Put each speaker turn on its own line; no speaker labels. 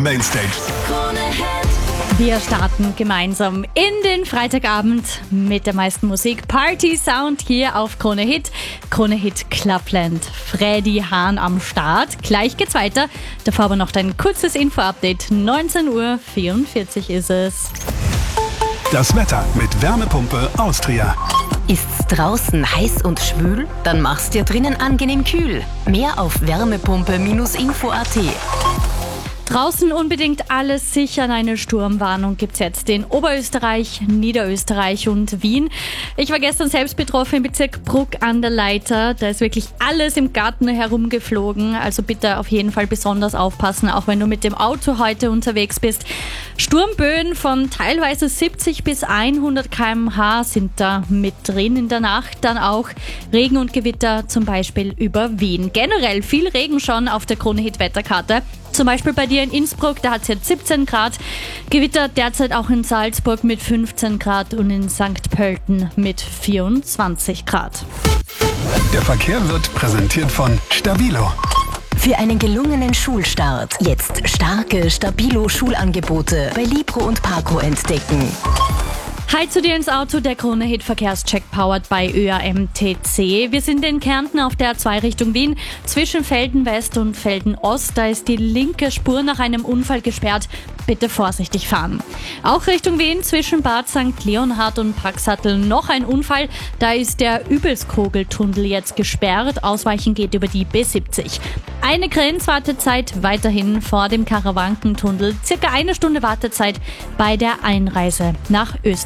Mainstage.
Wir starten gemeinsam in den Freitagabend mit der meisten Musik. Party Sound hier auf Krone Hit. Krone Hit Clubland. Freddy Hahn am Start. Gleich geht's weiter. Davor aber noch dein kurzes Info-Update. 19:44 Uhr ist es.
Das Wetter mit Wärmepumpe Austria.
Ist's draußen heiß und schwül? Dann mach's dir drinnen angenehm kühl. Mehr auf wärmepumpe-info.at.
Draußen unbedingt alles sichern. Eine Sturmwarnung gibt's jetzt in Oberösterreich, Niederösterreich und Wien. Ich war gestern selbst betroffen im Bezirk Bruck an der Leiter. Da ist wirklich alles im Garten herumgeflogen. Also bitte auf jeden Fall besonders aufpassen, auch wenn du mit dem Auto heute unterwegs bist. Sturmböen von teilweise 70 bis 100 km/h sind da mit drin. In der Nacht dann auch Regen und Gewitter, zum Beispiel über Wien. Generell viel Regen schon auf der Krone Hit Wetterkarte. Zum Beispiel bei dir in Innsbruck, da hat es jetzt 17 Grad. Gewitter derzeit auch in Salzburg mit 15 Grad und in St. Pölten mit 24 Grad.
Der Verkehr wird präsentiert von Stabilo.
Für einen gelungenen Schulstart jetzt starke Stabilo-Schulangebote bei Libro und Parco entdecken.
Hi zu dir ins Auto, der Krone Hit Verkehrscheck powered bei ÖAMTC. Wir sind in Kärnten auf der A2 Richtung Wien. Zwischen Velden West und Velden Ost, da ist die linke Spur nach einem Unfall gesperrt. Bitte vorsichtig fahren. Auch Richtung Wien zwischen Bad St. Leonhard und Paxattel noch ein Unfall. Da ist der Übelskogeltunnel jetzt gesperrt. Ausweichen geht über die B70. Eine Grenzwartezeit weiterhin vor dem Karawankentunnel. Circa eine Stunde Wartezeit bei der Einreise nach Österreich.